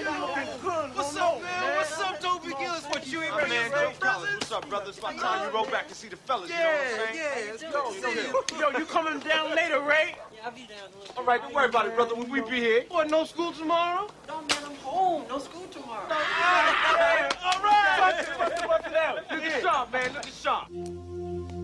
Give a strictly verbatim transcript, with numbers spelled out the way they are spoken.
man, you looking good. What's up, man? man? What's up, Dopey Gillis? What, you ain't bringing some presents? What's up, brother? It's about time you roll back to see the fellas, yeah, you know what I'm saying? Yeah, let's go. Yo, yo, you coming down later, Ray? Yeah, I'll be down a little. All right, don't worry about it, brother. We be here. What, no school tomorrow? No, man, I'm home. No school tomorrow. All right. All right. Look at sharp, man. Look at sharp.